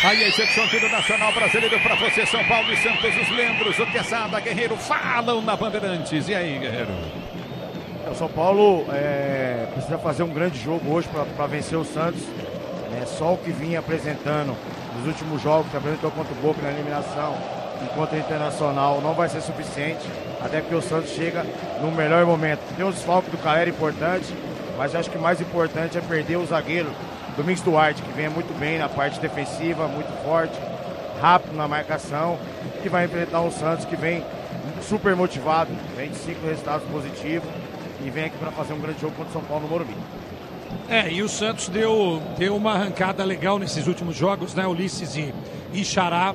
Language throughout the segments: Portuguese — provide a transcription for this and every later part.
Aí a execução aqui do Nacional Brasileiro para você, São Paulo e Santos, os Leandros, o Quesada, Guerreiro, falam na Bandeirantes. E aí, Guerreiro? O São Paulo precisa fazer um grande jogo hoje para vencer o Santos. Só o que vinha apresentando nos últimos jogos, que apresentou contra o Boca na eliminação, enquanto o Internacional, não vai ser suficiente, até porque o Santos chega no melhor momento. Tem o desfalque do Calera importante, mas acho que o mais importante é perder o zagueiro Domingos Duarte, que vem muito bem na parte defensiva, muito forte, rápido na marcação, que vai enfrentar um Santos que vem super motivado, vem de 5 resultados positivos e vem aqui para fazer um grande jogo contra o São Paulo no Morumbi. E o Santos deu uma arrancada legal nesses últimos jogos, né? Ulisses e Xará.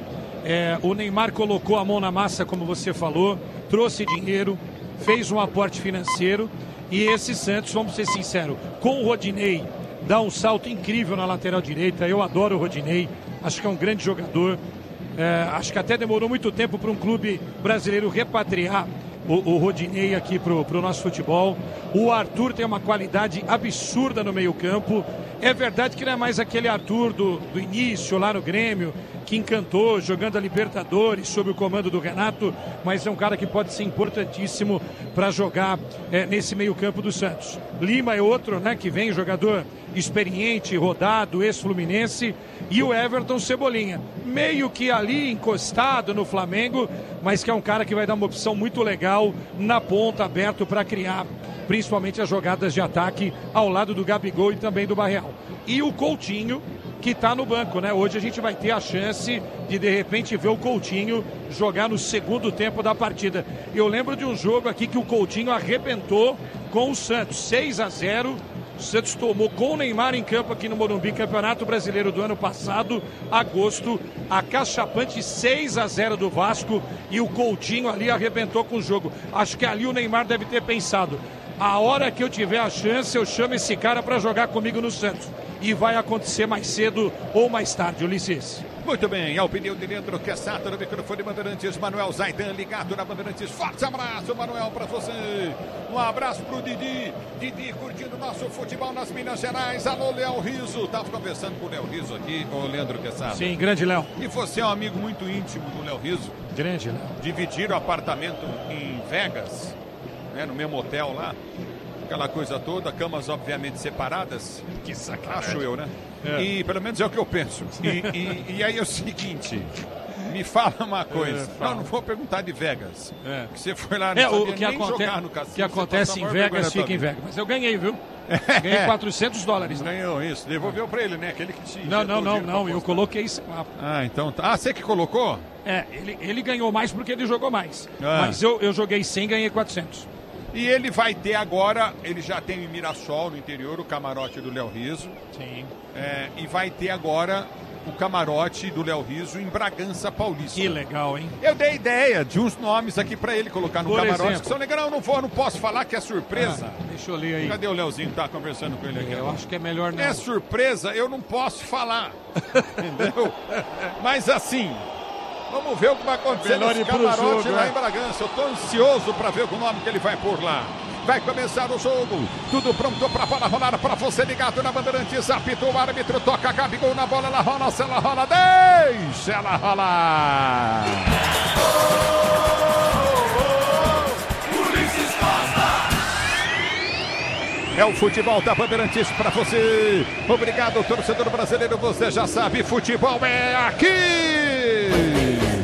O Neymar colocou a mão na massa, como você falou, trouxe dinheiro, fez um aporte financeiro e esse Santos, vamos ser sinceros, com o Rodinei, dá um salto incrível na lateral direita. Eu adoro o Rodinei, acho que é um grande jogador. Acho que até demorou muito tempo para um clube brasileiro repatriar o Rodinei aqui pro nosso futebol. O Arthur tem uma qualidade absurda no meio campo. É verdade que não é mais aquele Arthur do início lá no Grêmio, que encantou jogando a Libertadores sob o comando do Renato, mas é um cara que pode ser importantíssimo para jogar nesse meio campo do Santos. Lima é outro, né, que vem, jogador experiente, rodado, ex-Fluminense, e o Everton Cebolinha, meio que ali encostado no Flamengo, mas que é um cara que vai dar uma opção muito legal na ponta, aberto para criar principalmente as jogadas de ataque ao lado do Gabigol e também do Barreal. E o Coutinho, que está no banco, né? Hoje a gente vai ter a chance de repente ver o Coutinho jogar no segundo tempo da partida. Eu lembro de um jogo aqui que o Coutinho arrebentou com o Santos, 6-0. O Santos tomou com o Neymar em campo aqui no Morumbi, Campeonato Brasileiro do ano passado, agosto, acachapante 6-0 do Vasco, e o Coutinho ali arrebentou com o jogo. Acho que ali o Neymar deve ter pensado: a hora que eu tiver a chance, eu chamo esse cara para jogar comigo no Santos. E vai acontecer mais cedo ou mais tarde, Ulisses. Muito bem, a opinião de Leandro Quesada no microfone Bandeirantes, Manuel Zaidan ligado na Bandeirantes. Forte abraço, Manuel, para você. Um abraço pro Didi curtindo nosso futebol nas Minas Gerais. Alô, Léo Riso. Tava conversando com o Léo Riso aqui, o Leandro Quesada. Sim, grande Léo. E você é um amigo muito íntimo do Léo Riso. Grande Léo. Dividiram o apartamento em Vegas, né, no mesmo hotel lá. Aquela coisa toda, camas obviamente separadas. Que sacanagem. Acho eu, né? E pelo menos é o que eu penso. E aí é o seguinte, me fala uma coisa. Não vou perguntar de Vegas. Que você foi lá, não sabia nem jogar no cassino. O que acontece em Vegas fica em Vegas. Mas eu ganhei, viu? Ganhei $400. Né? Ganhou isso. Devolveu pra ele, né? Aquele que te Não. Eu coloquei isso lá. Então tá. Você que colocou? Ele ganhou mais porque ele jogou mais. Mas eu joguei 100 e ganhei 400. E ele vai ter agora, ele já tem em Mirassol, no interior, o camarote do Léo Riso. Sim. E vai ter agora o camarote do Léo Riso em Bragança Paulista. Que legal, hein? Eu dei ideia de uns nomes aqui pra ele colocar no camarote, exemplo, que são legais. Não posso falar que é surpresa. Deixa eu ler aí. Cadê o Léozinho? Tá conversando com ele aqui. Eu acho que é melhor não. É surpresa, eu não posso falar. Entendeu? Mas assim, vamos ver o que vai acontecer nesse camarote lá em Bragança. Eu tô ansioso para ver o nome que ele vai pôr lá. Vai começar o jogo. Tudo pronto para a bola rolar para você ligado na Bandeirantes. Apitou o árbitro, toca Gabigol na bola. Ela rola, se ela rola, deixa ela rolar. Ulisses Costa. É o futebol da Bandeirantes para você. Obrigado, torcedor brasileiro. Você já sabe, futebol é aqui.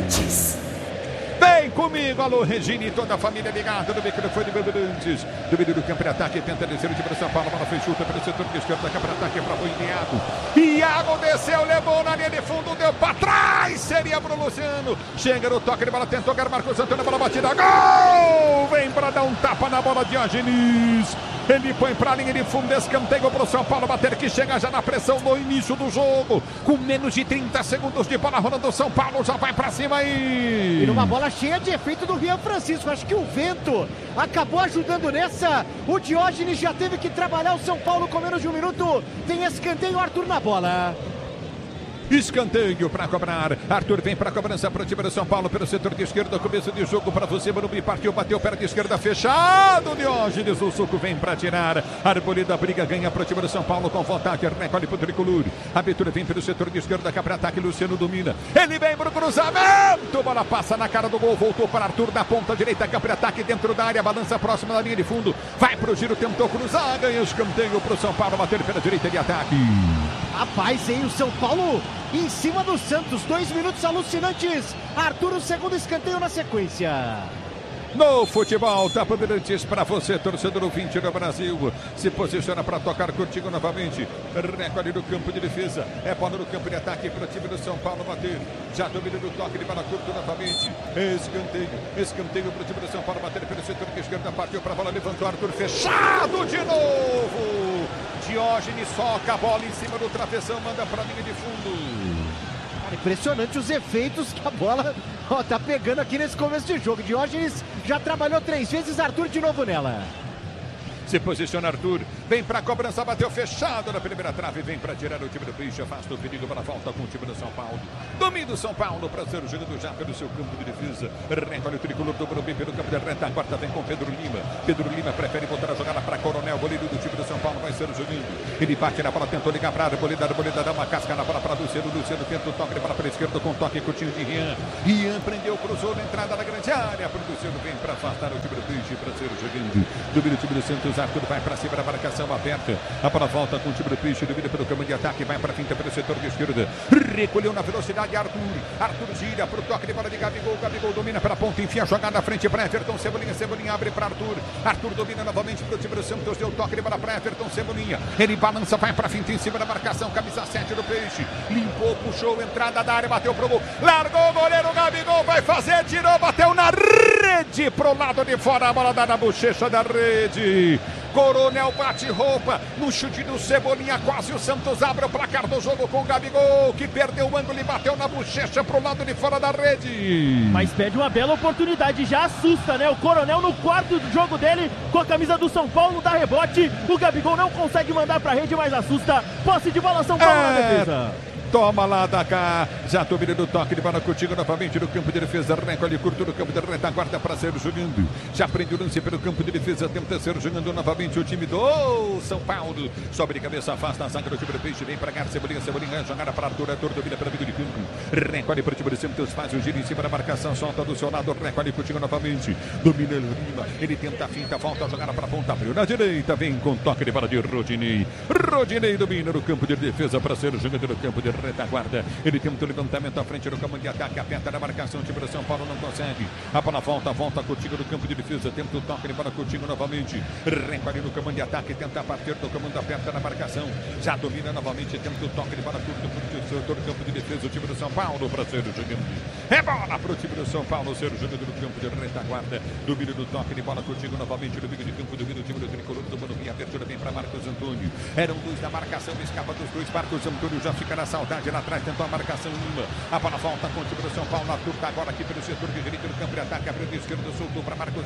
Vem comigo, alô Regina e toda a família ligada no microfone Bandeirantes. Do meio do campo de ataque, tenta descer o time do São Paulo, bola foi chuta pelo setor de esquerda, campo de ataque para o Iago desceu, levou na linha de fundo, deu para trás, seria pro Luciano. Chega no toque de bola, tentou ganhar Marcos Antônio, bola batida, gol! Vem para dar um tapa na bola, Diógenes. Ele põe para a linha de fundo, escanteio para o São Paulo bater, que chega já na pressão no início do jogo. Com menos de 30 segundos de bola rolando, o São Paulo já vai para cima aí. E numa bola cheia de efeito do Rian Francisco. Acho que o vento acabou ajudando nessa. O Diógenes já teve que trabalhar o São Paulo com menos de um minuto. Tem escanteio, Arthur na bola. Escanteio para cobrar. Arthur vem para a cobrança para o time do São Paulo pelo setor de esquerda. Começo de jogo para você. Morumbi partiu, bateu, perna de esquerda fechado. Diógenes, o suco vem para tirar. Arboleda briga, ganha para o time do São Paulo com vontade. Recolhe para o tricolor. Abertura vem pelo setor de esquerda. Cá para ataque. Luciano domina. Ele vem para o cruzamento. Bola passa na cara do gol. Voltou para Arthur na ponta direita. Cá para ataque dentro da área. Balança próxima da linha de fundo. Vai para o giro. Tentou cruzar. Ganha escanteio para o São Paulo. Bater pela direita de ataque. Rapaz, hein? O São Paulo em cima do Santos. 2 minutos alucinantes. Arthur, o segundo escanteio na sequência. No futebol, tá Bandeirantes para você, torcedor ouvinte do Brasil. Se posiciona para tocar contigo novamente. Recolhe no campo de defesa. É bola no campo de ataque para o time do São Paulo bater. Já domina no toque de bola curto novamente. Escanteio para o time do São Paulo bater pelo setor de esquerda. Partiu para a bola, levantou Arthur, fechado de novo. Diógenes soca a bola em cima do travessão, manda para a linha de fundo. Impressionante os efeitos que a bola tá pegando aqui nesse começo de jogo. Diógenes já trabalhou 3 vezes, Arthur de novo nela. Se posiciona Arthur, vem para a cobrança, bateu fechado na primeira trave, vem para tirar o time do Peixe, afasta o perigo para a volta com o time do São Paulo. Domina o São Paulo, prazer jogando já pelo seu campo de defesa. Recolhe o tricolor do Morumbi pelo campo de retaguarda, vem com Pedro Lima. Pedro Lima prefere botar a jogada para Coronel, goleiro do time do São Paulo, vai ser jogando. Ele bate na bola, tentou ligar para a Arboleda dá uma casca na bola para Luciano tenta o toque de bola para a esquerda com toque curtinho de Rian. Rian prendeu, cruzou na entrada da grande área, para o Luciano vem para afastar o time do Peixe, prazer jogando. Domina o time do Santos. Arthur vai para cima da marcação aberta. A bola volta com o time do Peixe, domina pelo caminho de ataque, vai para a finta pelo setor de esquerda. Recolheu na velocidade Arthur. Arthur gira para o toque de bola de Gabigol. Gabigol domina pela ponta, enfia a jogada na frente para Everton. Cebolinha abre para Arthur. Arthur domina novamente para o time do Santos. Deu toque de bola para Everton. Cebolinha. Ele balança, vai para a finta em cima da marcação. Camisa 7 do Peixe. Limpou, puxou, entrada da área, bateu pro gol. Largou o goleiro Gabigol. Vai fazer, tirou, bateu na rede pro lado de fora. A bola dá na bochecha da rede. Coronel bate roupa no chute do Cebolinha, quase o Santos abre o placar do jogo com o Gabigol, que perdeu o ângulo e bateu na bochecha pro lado de fora da rede. Mas pede uma bela oportunidade, já assusta, né? O Coronel no quarto do jogo dele, com a camisa do São Paulo, dá rebote. O Gabigol não consegue mandar pra rede, mas assusta. Posse de bola, São Paulo na defesa. Toma lá da cá, já domina do toque de bola contigo novamente no campo de defesa, recolhe curto no campo de retaguarda para ser jogando, já prende o lance pelo campo de defesa, tenta ser jogando novamente o time do São Paulo, sobe de cabeça, afasta a zaga do time do Peixe, vem para cá, Cebolinha, jogada para Arthur domina para o meio de campo, recolhe para o time do Santos, faz o giro em cima da marcação, solta do seu lado, recolhe contigo novamente, domina Lima, ele tenta a finta, volta a jogada para a ponta, abriu na direita, vem com toque de bola de Rodinei domina no campo de defesa para ser jogando no campo de retaguarda, ele tenta o levantamento à frente do campo de ataque, aperta na marcação, o time do São Paulo não consegue, a bola volta contigo no campo de defesa, tenta o toque de bola contigo novamente, recolhe no campo de ataque, tenta partir do comando, aperta na marcação, já domina novamente, tenta o toque de bola curto para o campo de defesa, o time do São Paulo para ser jogando, é bola para o time do São Paulo ser jogando no campo de retaguarda, domina do toque de bola contigo novamente, no meio de campo, domina o time do tricolor do Morumbi, abertura vem para Marcos Antônio, eram 2 da marcação, escapa dos 2, Marcos Antônio já fica na saudade lá atrás, tentou a marcação Lima, a bola volta com o time do São Paulo, Arthur tá agora aqui pelo setor de direito do campo de ataque, abriu de esquerda, soltou para Marcos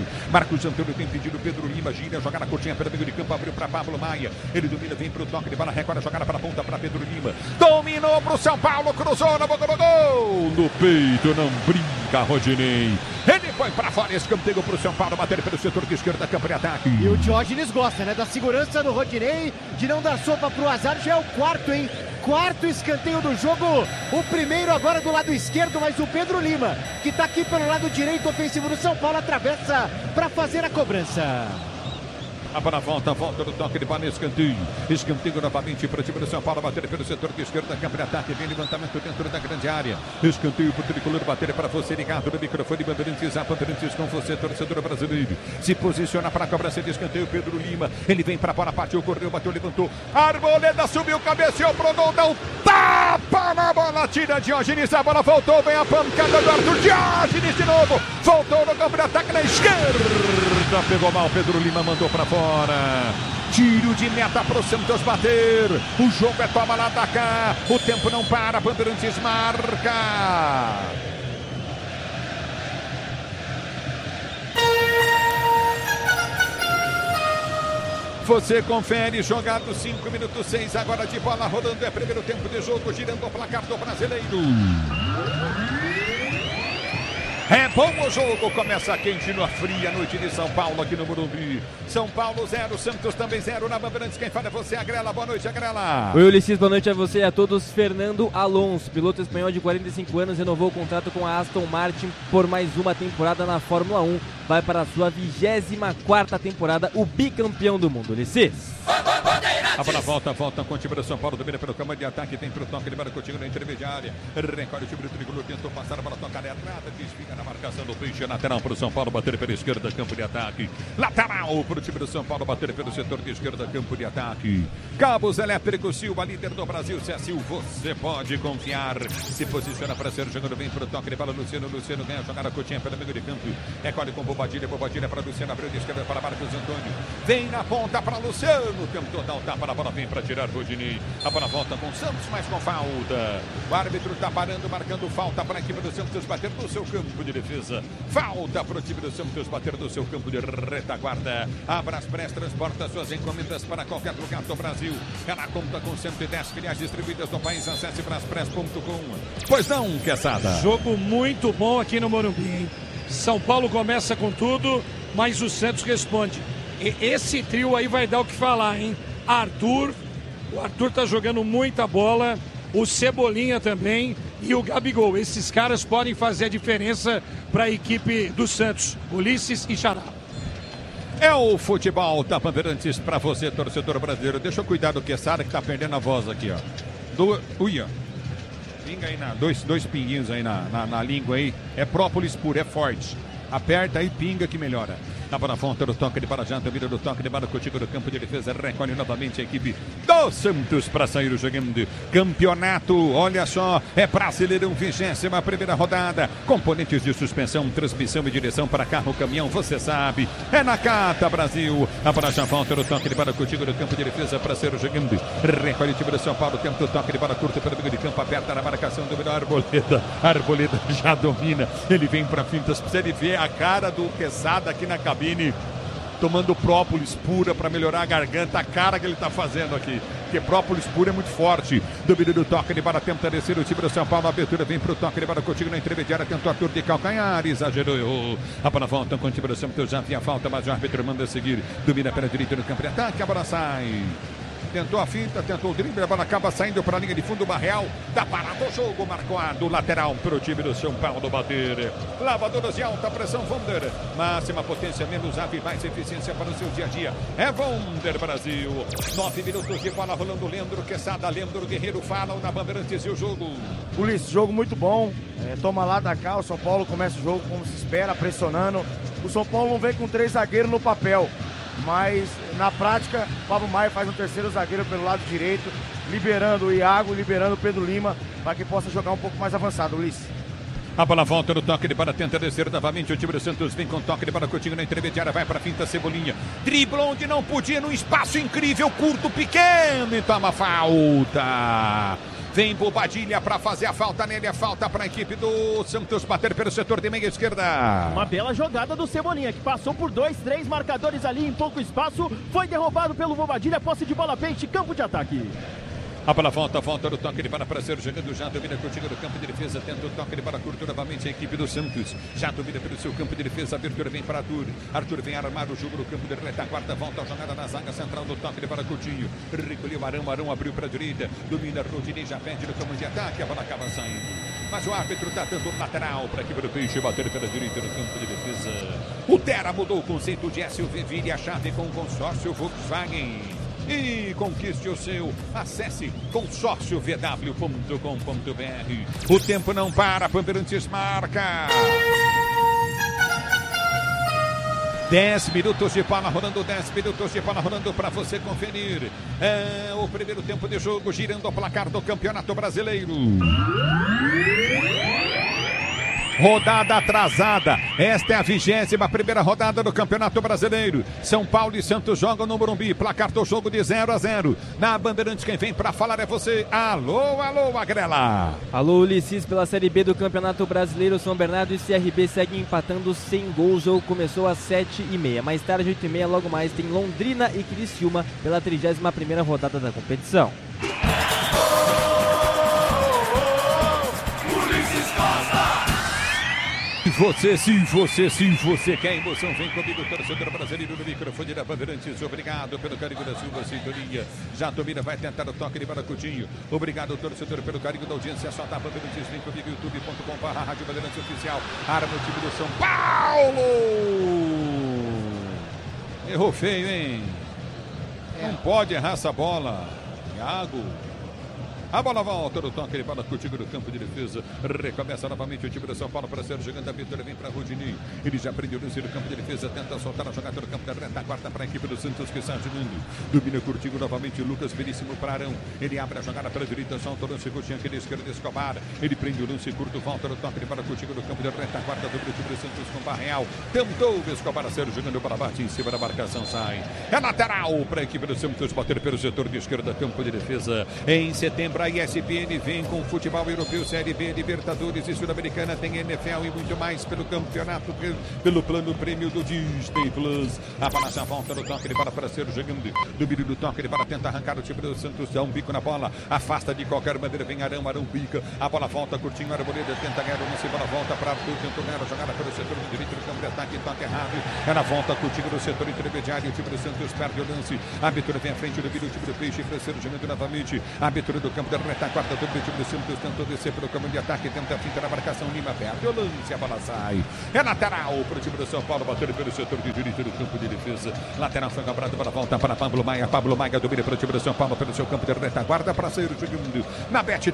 Antônio tem pedido Pedro Lima, gira, jogar na curtinha pelo meio de campo, abriu para Pablo Maia, ele domina, vem pro toque de bola, recolhe a jogada para a ponta para Pedro Lima, dominou pro São Paulo, cruzou na boca do gol, no peito, não brinca Rodinei, ele põe para fora, escanteio pro São Paulo, bater pelo setor de esquerda, campo de ataque. E o Diógenes gosta, né, da segurança do Rodinei, de não dar sopa pro azar, já é o quarto, hein? Quarto escanteio do jogo, o primeiro agora do lado esquerdo, mas o Pedro Lima, que tá aqui pelo lado direito ofensivo do São Paulo, atravessa para fazer a cobrança. A bola volta no toque de bola, escanteio novamente para o time do São Paulo, bater pelo setor de esquerda, campo de ataque, vem levantamento dentro da grande área, escanteio para o tricolor, bater para você, ligado no microfone, Bandeirantes com você, torcedor brasileiro, se posiciona para a cobrança de escanteio, Pedro Lima, ele vem para a bola, partiu, correu, bateu, levantou, Arboleda subiu, cabeceou pro gol, dá um tapa na bola, tira Diógenes, a bola voltou, vem a pancada do Arthur, Diógenes de novo, voltou no campo de ataque na esquerda, pegou mal, Pedro Lima mandou para fora. Tiro de meta pro Santos bater. O jogo é toma lá da cá. O tempo não para. Bandeirantes marca. Você confere, jogado 5 minutos 6, agora de bola rolando, é primeiro tempo de jogo, girando o placar do Brasileiro. É bom o jogo, começa quente no fria, noite de São Paulo aqui no Morumbi. São Paulo 0, Santos também 0 na Bandeirantes. Quem fala é você, Agrela. Boa noite, Agrela. Oi, Ulisses, boa noite a você e a todos. Fernando Alonso, piloto espanhol de 45 anos, renovou o contrato com a Aston Martin por mais uma temporada na Fórmula 1. Vai para a sua 24ª temporada, o bicampeão do mundo, Ulisses. A bola volta com o time do São Paulo, domina pelo campo de ataque, tem pro toque, ele vai contigo na intermediária, recolhe o time do tricolor, tentou passar a bola, tocar errada, desvia na marcação do peixe, lateral pro São Paulo, bater pela esquerda, campo de ataque, lateral pro time do São Paulo, bater pelo setor de esquerda, campo de ataque. Cabos Elétricos Silva, líder do Brasil, CSU, você pode confiar, se posiciona para ser jogando bem pro toque, ele fala Luciano ganha a jogada, Coutinho pelo meio de campo, recolhe com Bobadilha para Luciano, abriu de esquerda para Marcos Antônio, vem na ponta para Luciano, tentou dar o tapa na bola, vem para tirar Rodinei. A bola volta com o Santos, mas com falta. O árbitro está parando, marcando falta para a equipe do Santos bater no seu campo de defesa. Falta para o time do Santos bater no seu campo de retaguarda. A Braspress transporta suas encomendas para qualquer lugar do Brasil. Ela conta com 110 filiais distribuídas no país. Acesse braspress.com. Pois não, Quesada. Jogo muito bom aqui no Morumbi, hein? São Paulo começa com tudo, mas o Santos responde. E esse trio aí vai dar o que falar, hein? O Arthur tá jogando muita bola, o Cebolinha também e o Gabigol. Esses caras podem fazer a diferença para a equipe do Santos, Ulisses e Xará. É o futebol da Bandeirantes para você, torcedor brasileiro. Deixa eu cuidar do Quesada que tá perdendo a voz aqui, ó. Ui, ó. Pinga aí, dois pinguinhos aí na língua aí. É própolis puro, é forte. Aperta aí, pinga que melhora. Na bola fonte do toque de para Janta, vira do toque de para Coutinho do campo de defesa, recolhe novamente a equipe do Santos para sair jogando campeonato. Olha só, é Brasileirão 21ª rodada. Componentes de suspensão, transmissão e direção para carro, caminhão, você sabe. É na Cata Brasil. A bola já volta do toque de para Coutinho do campo de defesa para sair jogando. Recolhe o time do São Paulo, tempo do toque de para curto pelo meio de campo, aperta na marcação do melhor Arboleda. Arboleda já domina. Ele vem para fintas, precisa ele ver a cara do Quesada aqui na cabine, tomando própolis pura para melhorar a garganta, a cara que ele está fazendo aqui, porque própolis pura é muito forte. Domínio do toque, ele para tentar descer o time do São Paulo, a abertura vem pro toque, ele para Coutinho na intermediária, tentou Arthur de calcanhar, exagerou, errou. A bola volta com o time do São Paulo, já havia falta, mas o árbitro manda seguir, domina pela direita no campo de ataque, a bola sai. Tentou a finta, tentou o drible, a bola acaba saindo para a linha de fundo, Barreal, dá parado o jogo, marcado, lateral para o time do São Paulo bater. Lavadoras de alta pressão, Wonder, máxima potência, menos ave, mais eficiência para o seu dia a dia. É Wonder Brasil. 9 minutos de bola rolando, Leandro Quesada, Leandro Guerreiro falam na Bandeirantes e o jogo. Ulisses, jogo muito bom, toma lá da cá, o São Paulo começa o jogo como se espera, pressionando. O São Paulo não vem com 3 zagueiros no papel, mas na prática, Pablo Maia faz um terceiro zagueiro pelo lado direito, liberando o Iago, liberando o Pedro Lima, para que possa jogar um pouco mais avançado, Ulisses. A bola volta no toque de para tenta descer novamente. O time do Santos vem com toque de para Coutinho na intermediária. Vai para a finta, Cebolinha. Dribla onde não podia, num espaço incrível, curto, pequeno. E toma falta. Vem Bobadilha para fazer a falta nele. É falta para a equipe do Santos bater pelo setor de meia esquerda. Uma bela jogada do Cebolinha, que passou por 2, 3 marcadores ali em pouco espaço. Foi derrubado pelo Bobadilha. Posse de bola, pente, campo de ataque. A bola volta do toque de para ser jogando, já domina Coutinho do campo de defesa, tenta o toque de para curto novamente a equipe do Santos, já domina pelo seu campo de defesa, a abertura vem para Arthur vem armar o jogo no campo de retaguarda, volta a jogada na zaga central do toque de para Coutinho, recolheu Arão abriu para a direita, domina Rodinei, já perde no campo de ataque, a bola acaba saindo, mas o árbitro está dando lateral para a equipe do Peixe bater pela direita no campo de defesa. O Terra mudou o conceito de SUV, vire a chave com o consórcio Volkswagen e conquiste o seu. Acesse consórciovw.com.br. O tempo não para, Bandeirantes marca. 10 minutos de bola rolando, 10 minutos de bola rolando para você conferir. É o primeiro tempo de jogo, girando o placar do Campeonato Brasileiro. Rodada atrasada. Esta é a 21ª rodada do Campeonato Brasileiro. São Paulo e Santos jogam no Morumbi. Placar do jogo de 0-0. Na Bandeirantes, quem vem pra falar é você. Alô, alô, Magrela. Alô, Ulisses, pela Série B do Campeonato Brasileiro. São Bernardo e CRB seguem empatando sem gol. O jogo começou às 7h30. Mais tarde, 8h30, logo mais, tem Londrina e Criciúma pela 31ª rodada da competição. Se você quer emoção, vem comigo, torcedor brasileiro no microfone da Bandeirantes. Obrigado pelo carinho da sua sintonia. Já domina, vai tentar o toque de Baracutinho. Obrigado, torcedor, pelo carinho da audiência. Só da Bandeirantes, vem comigo, youtube.com/Rádio Bandeirantes Oficial. Arma o time do São Paulo. Errou feio, hein? Não pode errar essa bola. Iago. A bola volta no toque, ele bola contigo no campo de defesa. Recomeça novamente o time do São Paulo para ser jogando a vitória. Vem para Rodinei. Ele já prendeu o lance no campo de defesa. Tenta soltar a jogada no campo da retaguarda para a equipe do Santos que está jogando. Domina curtigo novamente. Lucas Veríssimo para Arão. Ele abre a jogada pela direita. Solta o lance curtinho aqui na esquerda. Escobar. Ele prende o lance curto. Volta no toque, ele bola contigo no campo da retaguarda do time do Santos com Barreal. Tentou o Escobar a ser jogando para bate em cima da marcação. Sai. É lateral para a equipe do Santos bater pelo setor de esquerda. Campo de defesa. Em setembro, a ESPN vem com futebol europeu, Série B, Libertadores e Sul-Americana, tem NFL e muito mais pelo campeonato, pelo plano prêmio do Disney Plus. A bola já volta no toque, ele bola para ser jogando. Domínio do toque, ele bola tenta arrancar o time do Santos, dá um bico na bola, afasta de qualquer maneira, vem Arão pica. A bola volta, curtinho, Arboleda tenta ganhar o lance, bola volta para Arthur, tentou ganhar a jogada pelo setor do direito do campo de ataque, toque errado. Ela volta curtinho no setor intermediário, o time do Santos perde o lance. A abertura vem à frente, o time do Peixe, para ser jogando novamente. A abertura do campo da reta. Quarta do time do Santos tentou descer pelo caminho de ataque, tenta a finta na marcação, Lima perde o lance, a bola sai. É lateral para o time do São Paulo, batendo pelo setor de direito do campo de defesa. Lateral foi cobrado para volta para Pablo Maia. Pablo Maia domina para o time do São Paulo pelo seu campo de retaguarda para sair o segundo. Na Bet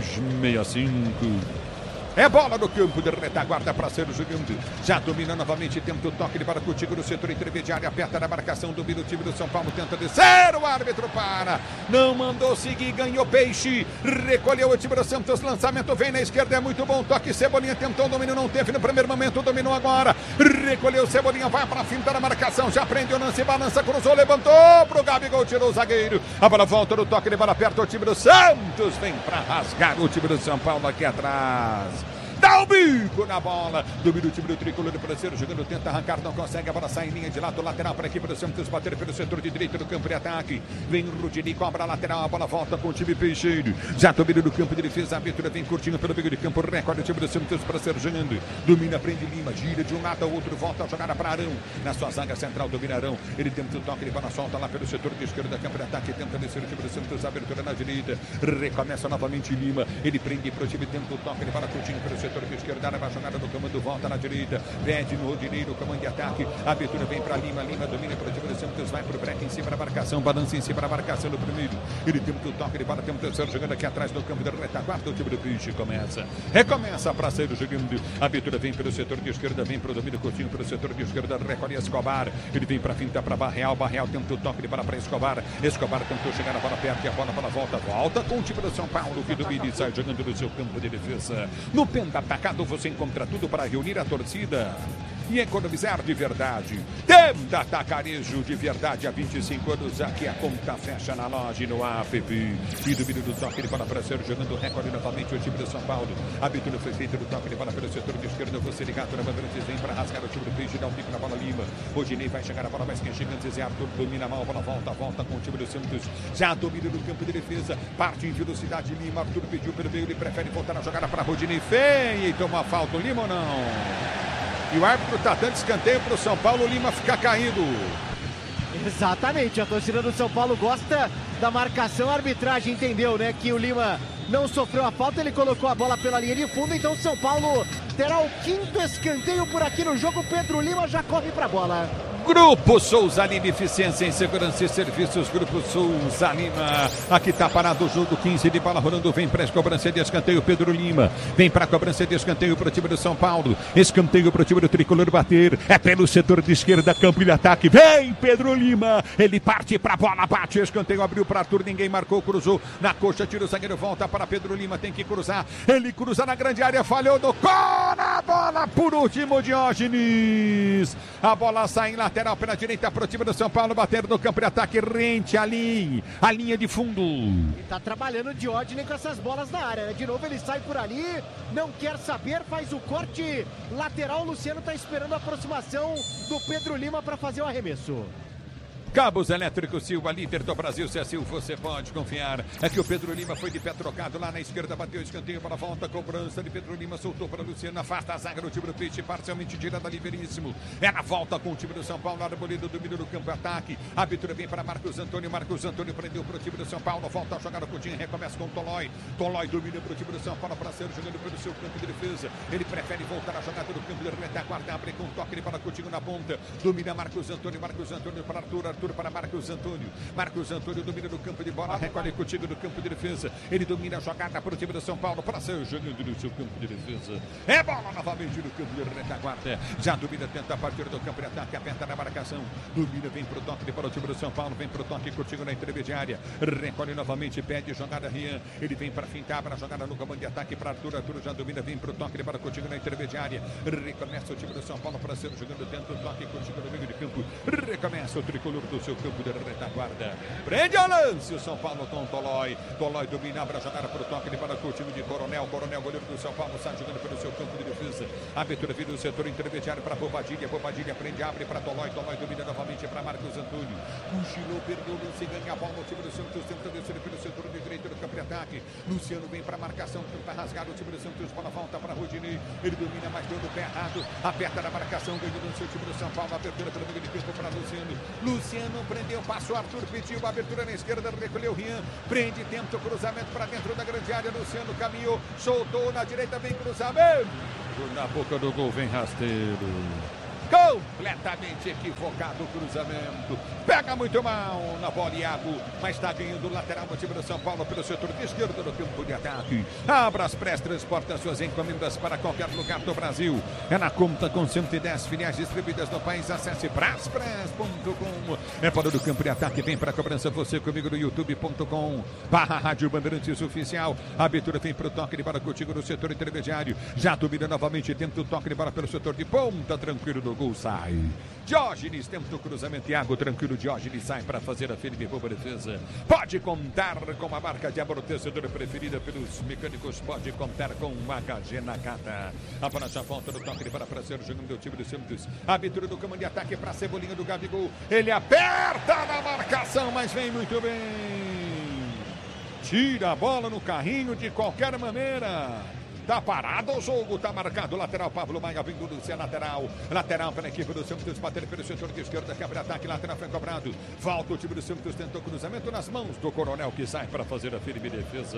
365. É bola no campo de retaguarda para ser o jogando. Já domina novamente, tenta o toque de para contigo no setor intermediário. Aperta na marcação, domina o time do São Paulo. Tenta descer, o árbitro para. Não mandou seguir, ganhou Peixe. Recolheu o time do Santos. Lançamento vem na esquerda, é muito bom. Toque, Cebolinha tentou o domínio, não teve no primeiro momento. Dominou agora. Recolheu Cebolinha, vai para a finta na marcação. Já prendeu o lance, balança, cruzou, levantou pro Gabigol, tirou o zagueiro. A bola volta no toque de bola, aperta o time do Santos. Vem para rasgar o time do São Paulo aqui atrás. Dá o bico na bola. Domina o time do tricolor para ser jogando, tenta arrancar, não consegue. A bola sai em linha de lado, lateral para a equipe do Santos bater pelo setor de direito do campo de ataque. Vem o Rudini, cobra a lateral, a bola volta com o time Peixeiro. Já domina no campo de defesa, a abertura vem curtinho pelo meio de campo, recorde o time do Santos para ser jogando. Domina, prende Lima, gira de um lado ao outro, volta a jogada para Arão. Na sua zaga central, domina Arão. Ele tenta o toque, ele bola solta lá pelo setor de esquerda, campo de ataque, tenta descer o time do Santos, abertura na direita. Recomeça novamente Lima. Ele prende para o time, tenta o toque, ele bola curtinho pelo setor de esquerda, na jogada do comando, volta na direita, pede no Rodinei, no comando de ataque, a abertura vem para Lima, Lima domina para o time do Santos, vai para o break em cima da marcação, balança em cima da marcação no primeiro, ele tenta o toque, ele para, tem um terceiro jogando aqui atrás do campo da retaguarda, o time do Peixe recomeça para sair jogando, a abertura vem pelo setor de esquerda, vem para o domínio curtinho pelo setor de esquerda, recolhe Escobar, ele vem para finta para Barreal, Barreal tenta o toque, ele para Escobar, Escobar tentou chegar, a bola perto e a bola volta com o time do São Paulo, que domina e sai jogando no seu campo de defesa. No Penta Atacado você encontra tudo para reunir a torcida e economizar de verdade. Tenta Atacarejo de verdade há 25 anos. Aqui a conta fecha na loja e no app. E domínio do toque de bola para ser jogando recorde novamente o time de São Paulo. A abertura foi feita do toque de bola pelo setor de esquerda. Você ligado na Bandeirantes vem para rasgar o time do Peixe, dá um pico na bola Lima. Rodinei vai chegar a bola, mas quem chega antes é Arthur. Domina mal, a bola volta com o time do Santos. Já domina no campo de defesa. Parte em velocidade Lima. Arthur pediu pelo meio, ele prefere voltar a jogada para Rodinei. Feia e toma a falta. O Lima ou não? E o árbitro está dando escanteio para o São Paulo, o Lima fica caído. Exatamente, a torcida do São Paulo gosta da marcação, a arbitragem entendeu, né, que o Lima não sofreu a falta, ele colocou a bola pela linha de fundo, então o São Paulo terá o 5º escanteio por aqui no jogo. Pedro Lima já corre para a bola. Grupo Souza Lima, eficiência em segurança e serviços. Grupo Souza Lima. Aqui tá parado o jogo, 15 de bola rolando. Vem para a cobrança de escanteio, Pedro Lima. Vem para a cobrança de escanteio para o time do São Paulo. Escanteio para o time do tricolor bater. É pelo setor de esquerda, campo de ataque. Vem Pedro Lima. Ele parte para a bola, bate. Escanteio abriu para Arthur, ninguém marcou, cruzou na coxa, tira o zagueiro, volta para Pedro Lima. Tem que cruzar. Ele cruza na grande área, falhou do coração. a bola por último, Diógenes. A bola sai em lateral pela direita para o time do São Paulo, bater no campo de ataque rente ali, a linha de fundo. E tá trabalhando o Diógenes com essas bolas na área, né? De novo ele sai por ali, não quer saber, faz o corte lateral. O Luciano tá esperando a aproximação do Pedro Lima para fazer o arremesso. Cabos Elétricos Silva, líder do Brasil. Se é Silva, você pode confiar. É que o Pedro Lima foi de pé trocado lá na esquerda, bateu escanteio para a volta, cobrança de Pedro Lima, soltou para Luciano, afasta a zaga do time do Peixe, parcialmente tirada ali, Veríssimo. É na volta com o time do São Paulo, Arboleda domina do campo, ataque. A abertura vem para Marcos Antônio prendeu para o time do São Paulo, volta a jogada com o Coutinho, recomeça com o Tolói. Tolói domina para o time do São Paulo, para ser jogando pelo seu campo de defesa. Ele prefere voltar a jogada do campo de retaguarda, abre com um toque para Coutinho na ponta, domina Marcos Antônio para Arthur para Marcos Antônio domina no campo de bola, recolhe Coutinho do campo de defesa. Ele domina a jogada para o time do São Paulo, para ser jogando no seu campo de defesa. É bola novamente no campo de retaguarda. Já domina, tenta a partir do campo de ataque, aperta na marcação. Domina, vem para o toque para o time do São Paulo, vem para o toque Coutinho na intermediária. Recolhe novamente, pede jogada Rian. Ele vem para fintar, para a jogada no campo de ataque para Arthur já domina, vem para o toque para Coutinho na intermediária. Recomeça o time do São Paulo para ser jogando dentro do toque Coutinho no meio de campo. Recomeça o tricolor do seu campo de retaguarda. Prende ao lance o São Paulo com Tolói. Tolói domina, abre a jogada para o toque para o time de Coronel. Coronel, goleiro do São Paulo, sai jogando pelo seu campo de defesa. A abertura vindo do setor intermediário para Bobadilha. Bobadilha prende, abre para Tolói. Tolói domina novamente para Marcos Antônio. Cochilou, perdeu o lance, ganha a bola. O time do Santos tenta descer pelo setor de direito do campo de ataque. Luciano vem para a marcação, tenta rasgar o time do Santos. Bola volta para Rodinei. Ele domina, mas deu no pé errado. Aperta na marcação, ganhou no seu time do São Paulo. Abertura pelo meio de campo para Luciano. Luciano prendeu, passou Arthur, pediu a abertura na esquerda, recolheu Rian, prende, tenta o cruzamento para dentro da grande área, Luciano caminhou, soltou na direita, vem cruzamento, na boca do gol, vem rasteiro. Completamente equivocado o cruzamento. Pega muito mal na bola, Iago, mas está ganhando o lateral do time do São Paulo pelo setor de esquerda do campo de ataque. A Braspress transporta suas encomendas para qualquer lugar do Brasil. É na conta com 110 filiais distribuídas no país. Acesse braspress.com. É para do campo de ataque, vem para a cobrança você comigo no youtube.com/Rádio Bandeirantes Oficial. A abertura vem para o toque de bola contigo no setor intermediário. Já domina novamente, tenta o toque de bola pelo setor de ponta, tranquilo do gol, sai. Diógenes tenta o cruzamento, Iago, tranquilo, Diógenes sai para fazer a firme boa defesa. Pode contar com a marca de amortecedor preferida pelos mecânicos, pode contar com o HG Nakata. A bola já volta no toque de bola para ser jogando do time do Santos. A abertura do comando de ataque para a Cebolinha do Gabigol. Ele aperta na marcação, mas vem muito bem. Tira a bola no carrinho de qualquer maneira. Tá parado o jogo, tá marcado. Lateral, Pablo Maia vindo do seu lateral. Lateral para a equipe do Santos, bater pelo setor de esquerda, quebra ataque, lateral foi cobrado. Volta o time do Santos, tentou cruzamento nas mãos do Coronel, que sai para fazer a firme defesa.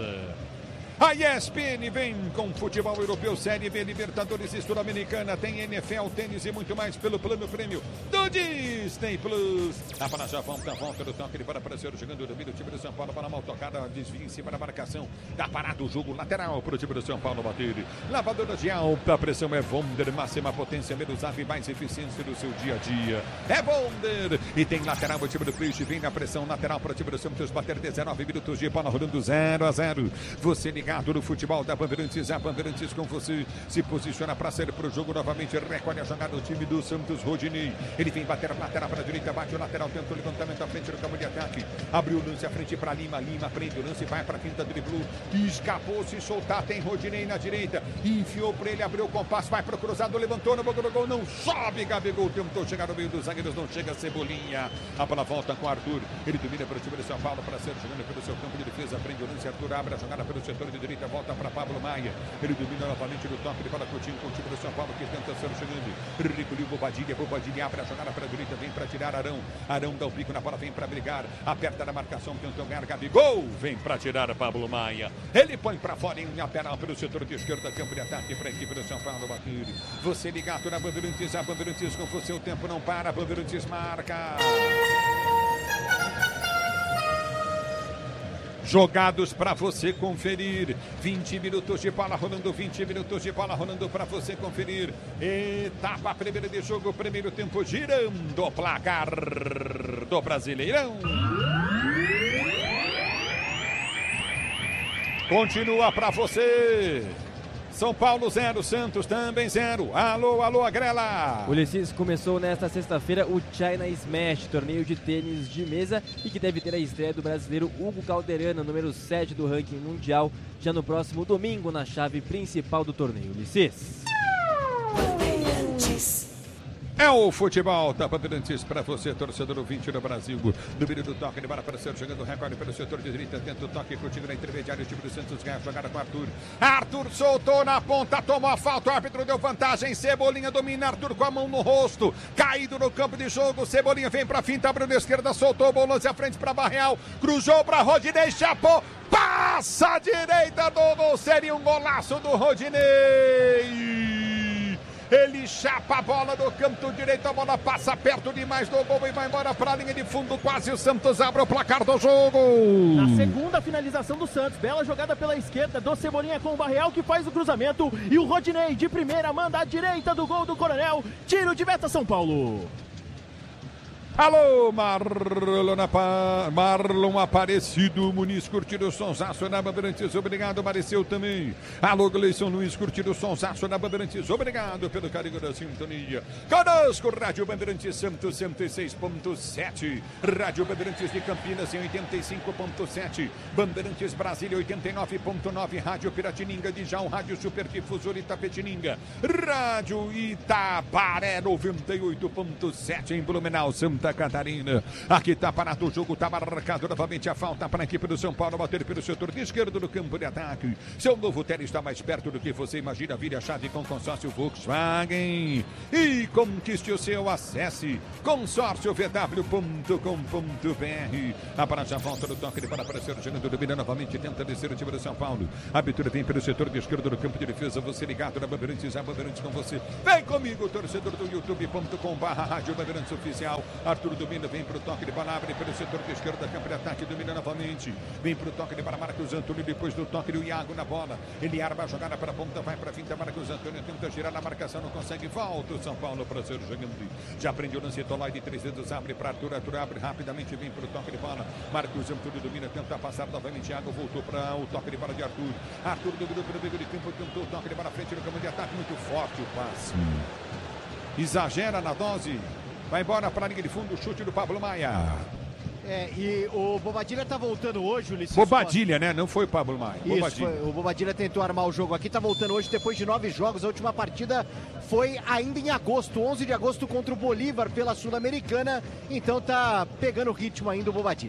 A ESPN vem com futebol europeu, Série B, Libertadores e Sul-Americana. Tem NFL, tênis e muito mais pelo plano prêmio do Disney Plus. A bola já volta do toque de bola para ser jogando o domínio do time do São Paulo. Para mal tocada, desvia em cima da marcação. Tá parado o jogo lateral para o time do São Paulo bater. Lavadora de alta pressão é Wonder, máxima potência, menos ave, mais eficiência do seu dia a dia. É Wonder. E tem lateral o time do Peixe, vem na pressão lateral para o time do Santos bater 19 minutos de bola rolando 0-0. Você ligado no futebol da Bandeirantes, a Bandeirantes com você, se posiciona para sair para o jogo novamente, recolhe a jogada do time do Santos, Rodinei, ele vem bater a lateral para a direita, bate o lateral, tenta o levantamento à frente do campo de ataque, abriu o lance à frente para Lima, Lima prende o lance, vai para a quinta, driblou, escapou, se soltar, tem Rodinei na direita, enfiou para ele, abriu o compasso, vai para o cruzado, levantou no boca do gol, não sobe, Gabigol tentou chegar no meio dos zagueiros, não chega, Cebolinha, a bola volta com o Arthur, ele domina para o time de São Paulo, para ser jogando pelo seu campo de defesa, prende o lance, Arthur abre a jogada pelo setor de direita, volta para Pablo Maia, ele domina novamente no toque de bola Coutinho com o time do São Paulo que tenta ser chegando, recolheu Bobadilha, Bobadilha abre a jogada para a direita, vem para tirar Arão, Arão dá o bico na bola, vem para brigar, aperta na marcação, tentou ganhar Gabigol, vem para tirar Pablo Maia, ele põe para fora em lateral pelo setor de esquerda, campo de ataque para a equipe do São Paulo bater, você ligado na Bandeirantes, a Bandeirantes com você, o tempo não para, a Bandeirantes marca. Jogados para você conferir. 20 minutos de bola rolando, 20 minutos de bola rolando para você conferir. Etapa primeira de jogo, primeiro tempo girando o placar do Brasileirão. Continua para você. São Paulo 0, Santos também 0. Alô, alô, Agrela. O Ulisses começou nesta sexta-feira o China Smash, torneio de tênis de mesa, e que deve ter a estreia do brasileiro Hugo Calderano, número 7 do ranking mundial, já no próximo domingo na chave principal do torneio. Ulisses. É o futebol da Bandeirantes para você, torcedor ouvinte do Brasil. Domínio do toque de bola para ser jogando o recorde pelo setor de direita, dentro do toque, curtindo na intermediária, o time do Santos ganha a jogada com Arthur. Arthur soltou na ponta, tomou a falta, o árbitro deu vantagem, Cebolinha domina, Arthur com a mão no rosto, caído no campo de jogo, Cebolinha vem para finta, abriu na esquerda, soltou, bom lance à frente para Barreal, cruzou para Rodinei, chapou, passa a direita do gol, seria um golaço do Rodinei. Ele chapa a bola do canto direito, a bola passa perto demais do gol e vai embora para a linha de fundo, quase o Santos abre o placar do jogo. Na segunda finalização do Santos, bela jogada pela esquerda do Cebolinha com o Barreal que faz o cruzamento e o Rodinei de primeira manda à direita do gol do Coronel, tiro de meta São Paulo. Alô, Marlon Aparecido, Muniz curtindo o sonsaço na Bandeirantes, obrigado, apareceu também. Alô, Gleison Luiz curtindo o sonsaço na Bandeirantes, obrigado pelo carinho da sintonia. Conosco, Rádio Bandeirantes Santos 106.7, Rádio Bandeirantes de Campinas em 85.7, Bandeirantes Brasília 89.9, Rádio Piratininga de Jão, Rádio Superdifusor Itapetininga, Rádio Itabaré 98.7 em Blumenau, Santa Catarina. Aqui tá parado o jogo, tá marcado novamente a falta para a equipe do São Paulo bater pelo setor de esquerdo do campo de ataque. Seu novo Tele está mais perto do que você imagina. Vire a chave com consórcio Volkswagen e conquiste o seu. Acesse consórciovw.com.br. Para já volta do toque de bola para ser jogando, domina novamente, tenta descer o time do São Paulo. A abertura vem pelo setor de esquerdo do campo de defesa. Você ligado na Bandeirantes, a Bandeirantes com você. Vem comigo, torcedor do youtube.com/Rádio Bandeirantes Oficial. Arthur domina, vem pro toque de bola, abre pelo setor de esquerda, campo de ataque, domina novamente. Vem pro toque de bola, Marcos Antônio, depois do toque do Iago na bola. Ele arma a jogada para a ponta, vai para a finta, Marcos Antônio tenta girar na marcação, não consegue, volta o São Paulo para ser jogando. Já prende o lance, Tolói de 3 dedos, abre para Arthur, Arthur abre rapidamente, vem pro toque de bola. Marcos Antônio domina, tenta passar novamente, Iago voltou para o toque de bola de Arthur. Arthur dominou pelo meio de campo, tentou o toque de bola à frente no campo de ataque, muito forte o passe. Exagera na dose. Vai embora para a linha de fundo, o chute do Pablo Maia. E o Bobadilha tá voltando hoje, Ulisses. Bobadilha, né? Não foi o Pablo Maia. Isso, o Bobadilha tentou armar o jogo aqui, tá voltando hoje depois de 9 jogos. A última partida foi ainda em agosto, 11 de agosto contra o Bolívar pela Sul-Americana. Então tá pegando o ritmo ainda o Bobadilha.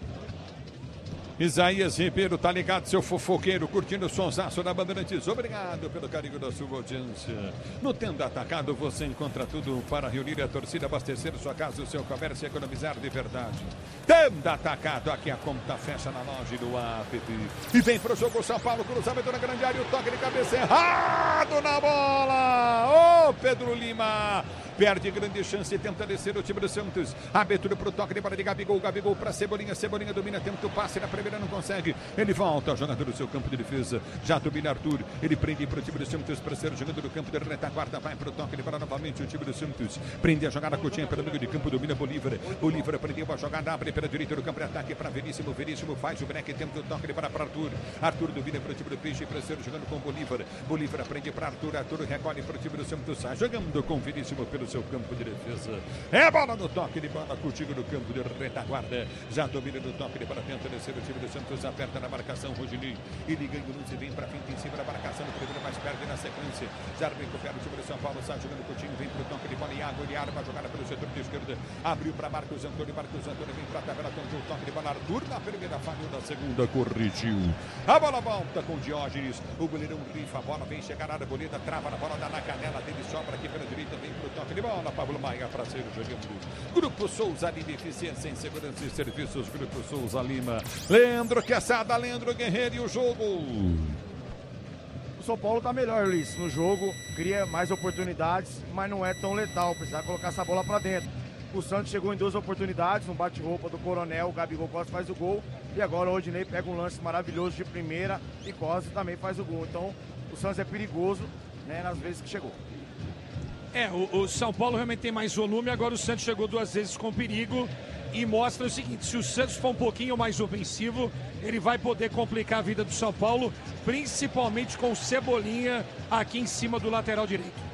Isaías Ribeiro, tá ligado, seu fofoqueiro, curtindo o sonsaço da Bandeirantes. Obrigado pelo carinho da sua audiência. No Tenda Atacado você encontra tudo para reunir a torcida, abastecer sua casa, o seu comércio e economizar de verdade. Tenda Atacado, aqui a conta fecha na loja do app. E vem pro jogo São Paulo, cruzamento na grande área, o toque de cabeça errado na bola. Ô, Pedro Lima. Perde grande chance, tenta descer o time do Santos. Abertura pro toque de bola de Gabigol. Gabigol para Cebolinha. Cebolinha domina, tenta o passe na primeira, não consegue. Ele volta, jogador do seu campo de defesa. Já domina Arthur. Ele prende pro time do Santos para ser jogador do campo de retaguarda. Vai pro toque de bola novamente o time do Santos. Prende a jogada Coutinho pelo meio de campo, domina Bolívar. Bolívar prendeu a jogada, abre pela direita do campo de ataque para Veríssimo. Veríssimo faz o break, tenta o toque de bola para Arthur. Arthur domina pro time do Peixe para ser jogando com Bolívar. Bolívar prende para Arthur. Arthur recolhe pro time do Santos. Sai jogando com Veríssimo pelo seu campo de defesa. É bola no toque de bola contigo no campo de retaguarda. Já domina no toque de bola, tenta descer o time do Santos, aperta na marcação Rodinei. Ele ganha o lance, vem pra frente em cima da marcação, o primeiro mais perde na sequência. Já recupera o time do São Paulo, sai jogando Coutinho, vem pro toque de bola, Iago, ele arma a jogada pelo setor de esquerda, abriu pra Marcos Antônio vem pra tabela, tentou o toque de bola, Arthur na primeira, falhou na segunda, corrigiu. A bola volta com Diógenes, o goleirão rifa a bola, vem chegar na boleta, trava na bola, dá na canela dele, sobra aqui pela direita, vem pro toque de bola, Pablo Maia para ser jogando. Grupo Souza Lima, eficiência em segurança e serviços, Grupo Souza Lima. Leandro Quesada, Leandro Guerreiro e o jogo. O São Paulo tá melhor, Luiz, no jogo, cria mais oportunidades, mas não é tão letal, precisa colocar essa bola para dentro. O Santos chegou em 2 oportunidades, um bate-roupa do Coronel, o Gabigol Costa faz o gol, e agora o Rodinei pega um lance maravilhoso de primeira e Costa também faz o gol. Então o Santos é perigoso, né, nas vezes que chegou. O São Paulo realmente tem mais volume, agora o Santos chegou 2 vezes com perigo e mostra o seguinte, se o Santos for um pouquinho mais ofensivo, ele vai poder complicar a vida do São Paulo, principalmente com o Cebolinha aqui em cima do lateral direito.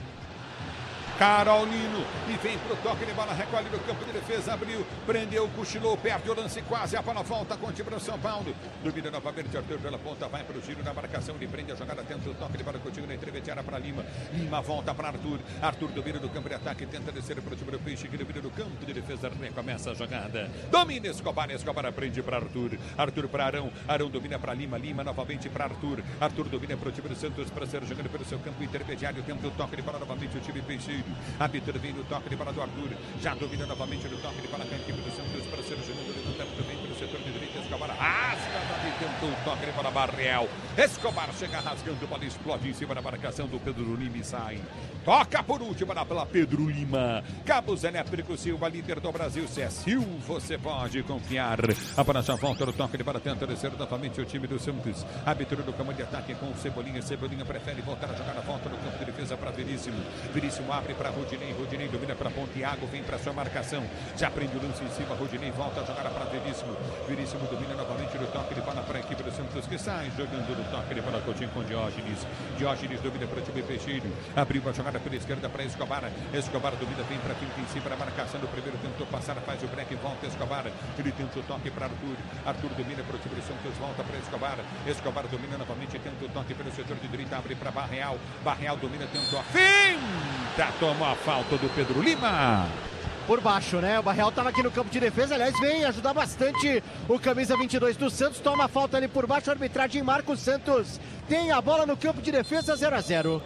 Carolino, e vem pro toque de bola, recolhe no campo de defesa, abriu, prendeu, cochilou, perde o lance quase, a bola volta com o time do São Paulo. Domina novamente Arthur pela ponta, vai pro giro na marcação, ele prende a jogada, tenta o toque de bola contigo na intermediária para Lima. Lima volta para Arthur, Arthur domina no campo de ataque, tenta descer pro time do Peixe, que domina no campo de defesa, recomeça a jogada. Domina Escobar, Escobar prende para Arthur, Arthur para Arão, Arão domina para Lima, Lima novamente para Arthur, Arthur domina pro time do Santos para ser jogando pelo seu campo intermediário, tenta o toque de bola novamente o time Peixeiro. Árbitro vem no toque de bola do Arthur. Já domina novamente no toque de bola com a equipe do Santos para ser o segundo levantamento também pelo setor de direita. Escobar rasga e tentou o toque de bola Barreal. Escobar chega rasgando, bola explode em cima da marcação do Pedro Lima e sai. Toca por última na pela Pedro Lima. Cabos Elétrico Silva, líder do Brasil. Se é Silva, você pode confiar. A bola já volta no toque de bola, tenta descer novamente o time do Santos. Árbitro do campo de ataque com o Cebolinha. Cebolinha prefere voltar a jogar a volta no campo de defesa para Veríssimo. Veríssimo abre para Rodinei. Rodinei domina para Pontiago, vem para sua marcação. Já prende o lance em cima. Rodinei volta a jogar para Veríssimo. Veríssimo domina novamente no toque de bola para a equipe do Santos, que sai jogando no toque de bola com Diógenes. Diógenes domina para o time Peixeiro. Abriu a jogada pela esquerda para Escobar. Escobar domina, vem para frente em cima da marcação do primeiro. Tentou passar, faz o break, volta Escobar. Ele tenta o toque para Arthur. Arthur domina para o time do Santos, volta para Escobar. Escobar domina novamente, tenta o toque pelo setor de direita, abre para Barreal. Barreal domina, tentou a finta, tomou a falta do Pedro Lima. Por baixo, né? O Barreal estava aqui no campo de defesa, aliás, vem ajudar bastante o camisa 22 do Santos, toma a falta ali por baixo, a arbitragem marca o Santos, tem a bola no campo de defesa, 0-0.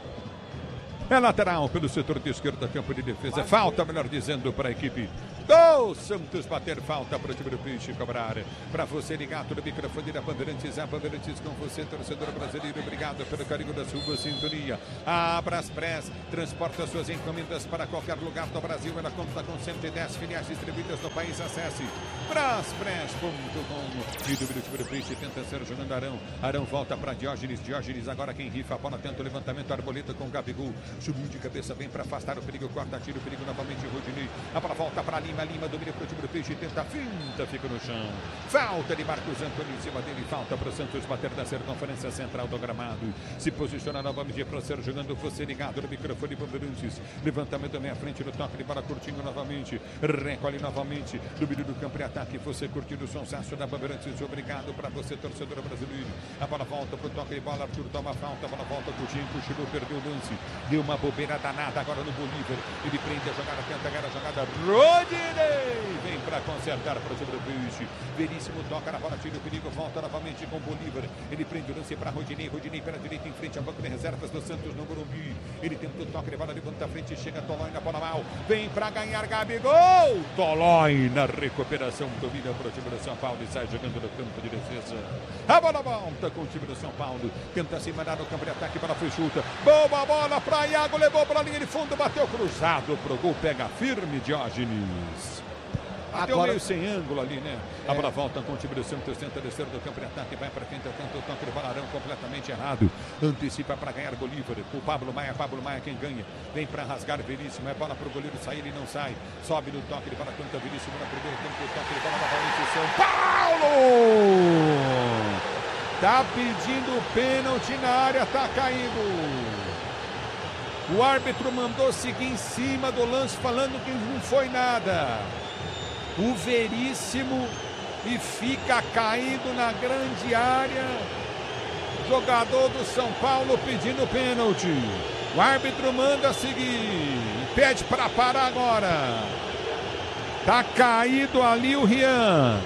É lateral pelo setor de esquerda, campo de defesa. Falta, melhor dizendo, para a equipe do Santos bater falta para o time do Peixe cobrar. Para você ligado no microfone da Bandeirantes, a Bandeirantes com você, torcedor brasileiro. Obrigado pelo carinho da sua sintonia. A Braspress transporta suas encomendas para qualquer lugar do Brasil. Ela conta com 110 filiais distribuídas no país. Acesse braspress.com. E do time do Peixe tenta ser jogando Arão. Arão volta para Diógenes. Diógenes agora quem rifa a bola, tenta o levantamento. Arboleta com Gabigol. Subiu de cabeça, vem para afastar o perigo, corta tiro, o perigo novamente, Rodinei. A bola volta para Lima, Lima domina para o time do Peixe, tenta a finta, fica no chão. Falta de Marcos Antônio em cima dele, falta para o Santos bater na circunferência central do gramado. Se posiciona novamente para ser jogando, você ligado no microfone Bandeirantes. Levantamento meia frente no toque de bola, curtindo novamente. Recolhe novamente, domínio do campo de ataque, você curtindo o sonsaço da Bandeirantes. Obrigado para você, torcedor brasileiro. A bola volta para o toque de bola, Arthur toma a falta, a bola volta, curtindo, cochilou, perdeu o lance. Deu uma bobeira danada agora no Bolívar. Ele prende a jogada, tenta ganhar a jogada. Rodinei vem para consertar para o time do Peixe. Veríssimo toca na bola, tira o perigo, volta novamente com o Bolívar. Ele prende o lance para Rodinei. Rodinei pela direita em frente ao banco de reservas do Santos no Morumbi. Ele tenta o toque de bola, levanta a frente, chega Tolói na bola mal. Vem para ganhar Gabigol. Tolói na recuperação, domina para o time do São Paulo e sai jogando no campo de defesa. A bola volta com o time do São Paulo. Tenta se mandar no campo de ataque, bola foi chuta. Boa bola para Iago, levou para a linha de fundo, bateu cruzado pro gol, pega firme Diógenes. Bateu meio sem ângulo ali, né? A bola volta com o time do Santos, tenta descer do campo de ataque, vai para frente, tenta o toque de Balarão completamente errado. Antecipa para ganhar Bolívar, o Pablo Maia quem ganha. Vem para rasgar Veríssimo, é bola pro goleiro sair, ele não sai. Sobe no toque de bola, tenta Veríssimo na primeira, tenta o toque de bola novamente, São Paulo! Tá pedindo pênalti na área, tá caindo. O árbitro mandou seguir em cima do lance, falando que não foi nada. O Veríssimo e fica caído na grande área. Jogador do São Paulo pedindo pênalti. O árbitro manda seguir. Pede para parar agora. Tá caído ali o Rian.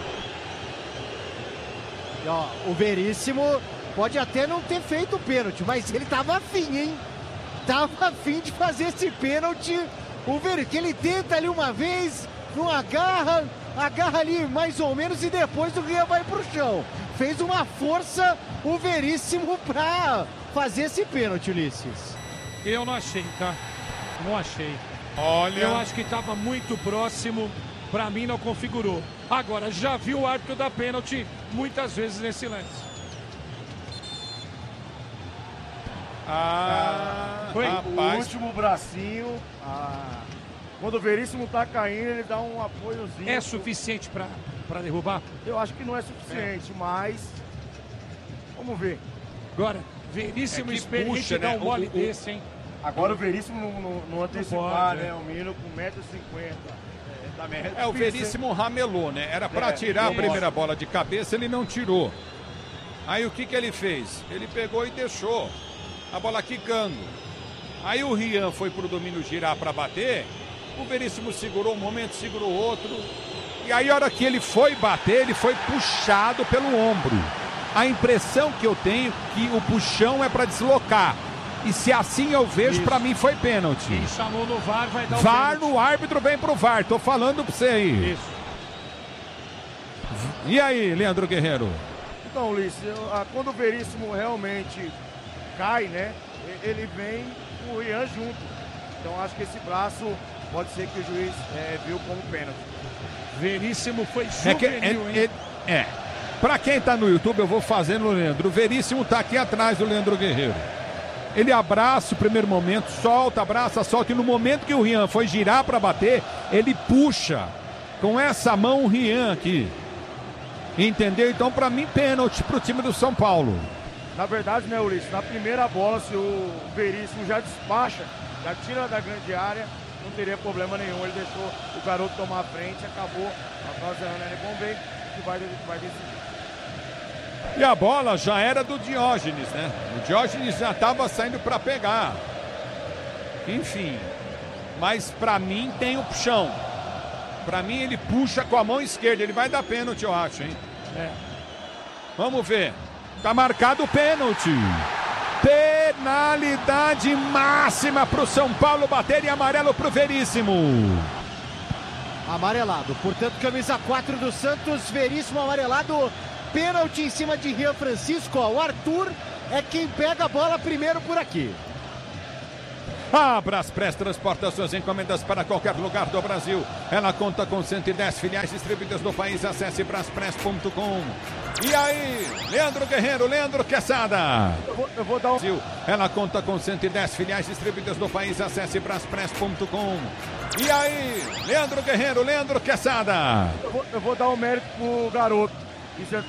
E, ó, o Veríssimo pode até não ter feito o pênalti, mas ele tava afim, hein? Tava afim de fazer esse pênalti. O Veríssimo, que ele tenta ali uma vez, não agarra ali mais ou menos e depois o Rian vai pro chão. Fez uma força o Veríssimo pra fazer esse pênalti, Ulisses. Eu não achei, tá? Não achei. Olha. Eu acho que estava muito próximo. Pra mim não configurou. Agora, já viu o árbitro dar pênalti muitas vezes nesse lance. O último bracinho, quando o Veríssimo tá caindo, ele dá um apoiozinho. É suficiente pra derrubar? Eu acho que não é suficiente, mas Vamos ver. Agora, Veríssimo É que experiente puxa, dá né? um mole desse, hein? Agora o Veríssimo não antecipar, pode, né? O menino com 1,50m. O Veríssimo ramelou, né? Era pra tirar a primeira bola de cabeça, ele não tirou. Aí o que ele fez? Ele pegou e deixou a bola quicando. Aí o Rian foi pro domínio girar pra bater, o Veríssimo segurou um momento, segurou outro. E aí a hora que ele foi bater, ele foi puxado pelo ombro. A impressão que eu tenho é que o puxão é pra deslocar. E se assim eu vejo, pra mim foi pênalti. Quem chamou no VAR vai dar o VAR pênalti. no árbitro, vem pro VAR. Tô falando pra você aí. Isso. E aí, Leandro Guerreiro? Então, Ulisses, quando o Veríssimo realmente cai, né? Ele vem com o Rian junto. Então acho que esse braço pode ser que o juiz viu como pênalti. Veríssimo foi juvenil, hein? Pra quem tá no YouTube, eu vou fazendo o Leandro. O Veríssimo tá aqui atrás do Leandro Guerreiro. Ele abraça o primeiro momento, solta, abraça, solta. E no momento que o Rian foi girar pra bater, ele puxa com essa mão o Rian aqui. Entendeu? Então, pra mim, pênalti pro time do São Paulo. Na verdade, né, Ulisses? Na primeira bola, se o Veríssimo já despacha, já tira da grande área, não teria problema nenhum. Ele deixou o garoto tomar a frente, acabou atrasando ele. Vamos ver que vai decidir. E a bola já era do Diógenes, né? O Diógenes já estava saindo para pegar. Enfim. Mas para mim tem o puxão. Para mim ele puxa com a mão esquerda. Ele vai dar pênalti, eu acho, hein? Vamos ver. Tá marcado o pênalti. Penalidade máxima para o São Paulo bater e amarelo para o Veríssimo. Amarelado. Portanto, camisa 4 do Santos, Veríssimo amarelado. Pênalti em cima de Rian Francisco. O Arthur é quem pega a bola primeiro por aqui. A Braspress transporta suas encomendas para qualquer lugar do Brasil. Ela conta com 110 filiais distribuídas no país. Acesse braspress.com. E aí, Leandro Guerreiro, Leandro Quesada. Eu vou dar um... Ela conta com 110 filiais distribuídas no país. Acesse braspress.com. E aí, Leandro Guerreiro, Leandro Quesada. Eu vou dar um mérito pro garoto.